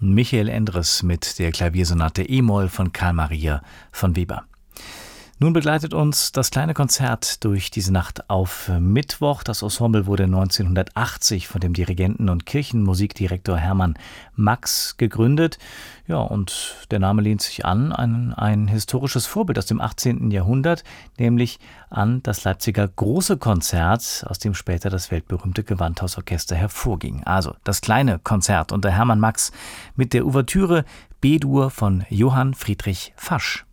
Michael Endres mit der Klaviersonate E-Moll von Carl Maria von Weber. Nun begleitet uns das kleine Konzert durch diese Nacht auf Mittwoch. Das Ensemble wurde 1980 von dem Dirigenten und Kirchenmusikdirektor Hermann Max gegründet. Ja, und der Name lehnt sich an ein historisches Vorbild aus dem 18. Jahrhundert, nämlich an das Leipziger Große Konzert, aus dem später das weltberühmte Gewandhausorchester hervorging. Also das kleine Konzert unter Hermann Max mit der Ouvertüre B-Dur von Johann Friedrich Fasch.